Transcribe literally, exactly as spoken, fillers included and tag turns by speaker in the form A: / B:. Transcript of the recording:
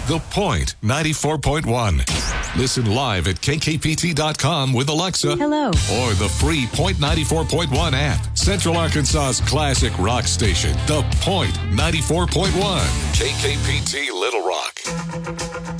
A: The Point ninety-four point one. Listen live at K K P T dot com with Alexa.
B: Hello.
A: Or the free Point ninety-four point one app. Central Arkansas's classic rock station. The Point ninety-four point one. K K P T Little Rock.